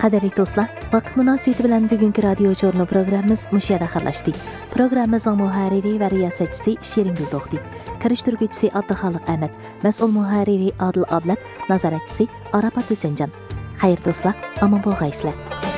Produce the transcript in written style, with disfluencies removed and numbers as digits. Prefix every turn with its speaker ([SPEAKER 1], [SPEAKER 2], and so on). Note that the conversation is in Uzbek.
[SPEAKER 1] Qadrli do'stlar, vaqt munosabati bilan bugungi radio jurnal programmamiz mushayada xayrlashdi. Programmamizning muharriri va riyosatchisi Shirin Guldo'xti, kirishtiruvchisi Abduxoliq Ahmad, mas'ul muharriri Adil Ablat, nazoratchisi Arafat Husanjon. Xayr do'stlar, omon bo'lg'aysizlar.